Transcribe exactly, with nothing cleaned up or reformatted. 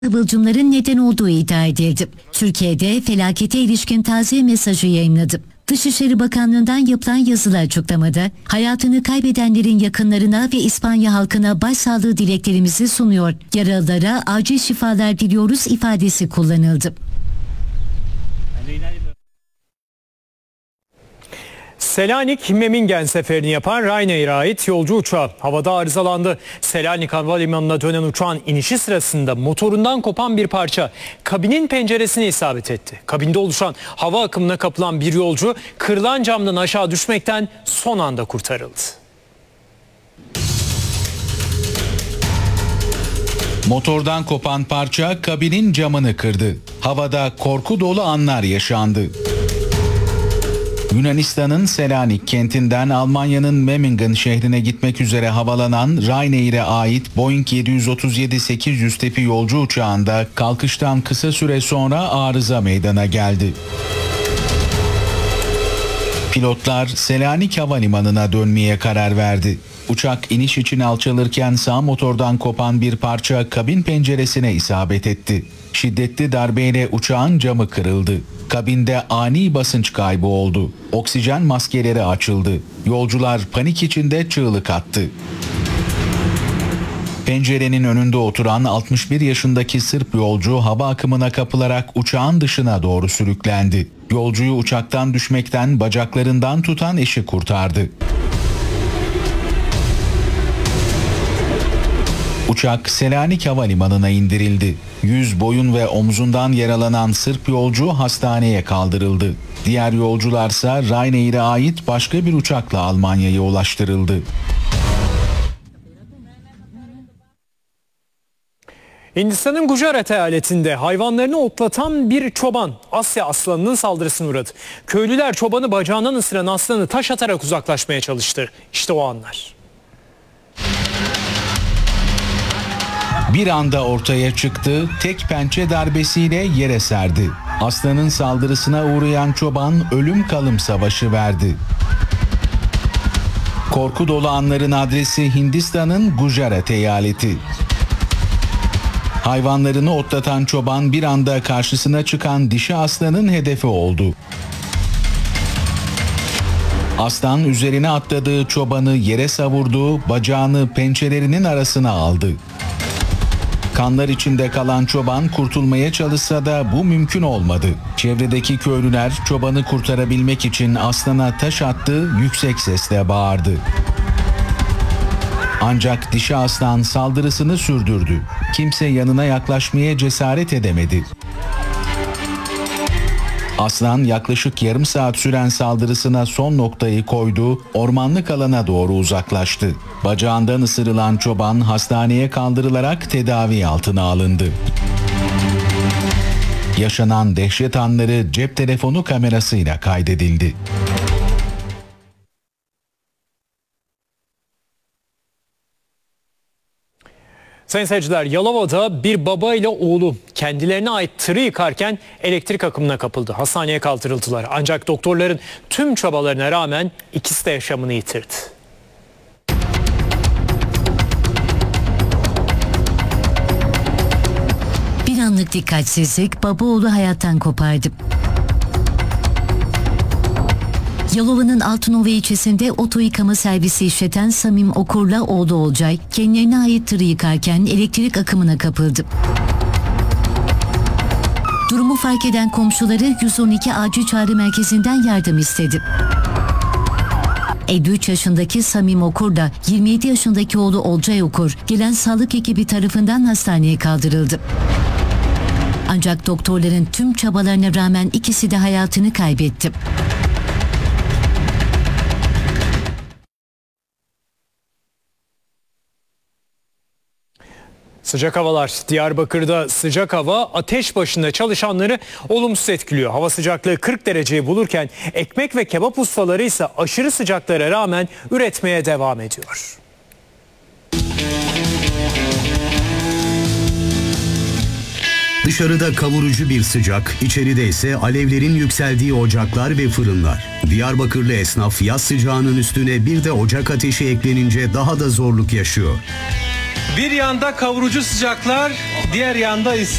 kıvılcımların neden olduğu iddia edildi. Türkiye'de felakete ilişkin taziye mesajı yayınladı. Dışişleri Bakanlığı'ndan yapılan yazılı açıklamada hayatını kaybedenlerin yakınlarına ve İspanya halkına başsağlığı dileklerimizi sunuyor. Yaralılara acil şifalar diliyoruz ifadesi kullanıldı. Selanik Memmingen seferini yapan Ryanair'e ait yolcu uçağı havada arızalandı. Selanik Havalimanı'na dönen uçağın inişi sırasında motorundan kopan bir parça kabinin penceresine isabet etti. Kabinde oluşan hava akımına kapılan bir yolcu kırılan camdan aşağı düşmekten son anda kurtarıldı. Motordan kopan parça kabinin camını kırdı. Havada korku dolu anlar yaşandı. Yunanistan'ın Selanik kentinden Almanya'nın Memmingen şehrine gitmek üzere havalanan Ryanair'e ait Boeing yedi yüz otuz yedi sekiz yüz tipi yolcu uçağında kalkıştan kısa süre sonra arıza meydana geldi. Pilotlar Selanik Havalimanı'na dönmeye karar verdi. Uçak iniş için alçalırken sağ motordan kopan bir parça kabin penceresine isabet etti. Şiddetli darbeyle uçağın camı kırıldı. Kabinde ani basınç kaybı oldu. Oksijen maskeleri açıldı. Yolcular panik içinde çığlık attı. Pencerenin önünde oturan altmış bir yaşındaki Sırp yolcu hava akımına kapılarak uçağın dışına doğru sürüklendi. Yolcuyu uçaktan düşmekten bacaklarından tutan eşi kurtardı. Uçak Selanik Havalimanı'na indirildi. Yüz, boyun ve omzundan yaralanan Sırp yolcu hastaneye kaldırıldı. Diğer yolcularsa Ryanair'e ait başka bir uçakla Almanya'ya ulaştırıldı. Hindistan'ın Gujarat eyaletinde hayvanlarını otlatan bir çoban Asya aslanının saldırısına uğradı. Köylüler çobanı bacağından ısıran aslanı taş atarak uzaklaşmaya çalıştı. İşte o anlar. Bir anda ortaya çıktı, tek pençe darbesiyle yere serdi. Aslanın saldırısına uğrayan çoban ölüm kalım savaşı verdi. Korku dolu anların adresi Hindistan'ın Gujarat eyaleti. Hayvanlarını otlatan çoban bir anda karşısına çıkan dişi aslanın hedefi oldu. Aslan üzerine atladığı çobanı yere savurdu, bacağını pençelerinin arasına aldı. Kanlar içinde kalan çoban kurtulmaya çalışsa da bu mümkün olmadı. Çevredeki köylüler çobanı kurtarabilmek için aslana taş attı, yüksek sesle bağırdı. Ancak dişi aslan saldırısını sürdürdü. Kimse yanına yaklaşmaya cesaret edemedi. Aslan yaklaşık yarım saat süren saldırısına son noktayı koydu, ormanlık alana doğru uzaklaştı. Bacağından ısırılan çoban hastaneye kaldırılarak tedavi altına alındı. Yaşanan dehşet anları cep telefonu kamerasıyla kaydedildi. Sayın seyirciler, Yalova'da bir baba ile oğlu kendilerine ait tırı yıkarken elektrik akımına kapıldı. Hastaneye kaldırıldılar. Ancak doktorların tüm çabalarına rağmen ikisi de yaşamını yitirdi. Bir anlık dikkatsizlik baba oğlu hayattan kopardı. Yalova'nın Altınova ilçesinde oto yıkama servisi işleten Samim Okur'la oğlu Olcay kendilerine ait tırı yıkarken elektrik akımına kapıldı. Durumu fark eden komşuları yüz on iki acil çağrı merkezinden yardım istedi. elli üç yaşındaki Samim Okur da yirmi yedi yaşındaki oğlu Olcay Okur gelen sağlık ekibi tarafından hastaneye kaldırıldı. Ancak doktorların tüm çabalarına rağmen ikisi de hayatını kaybetti. Sıcak havalar. Diyarbakır'da sıcak hava ateş başında çalışanları olumsuz etkiliyor. Hava sıcaklığı kırk dereceyi bulurken ekmek ve kebap ustaları ise aşırı sıcaklara rağmen üretmeye devam ediyor. Dışarıda kavurucu bir sıcak, içeride ise alevlerin yükseldiği ocaklar ve fırınlar. Diyarbakırlı esnaf yaz sıcağının üstüne bir de ocak ateşi eklenince daha da zorluk yaşıyor. Bir yanda kavurucu sıcaklar, diğer yanda ise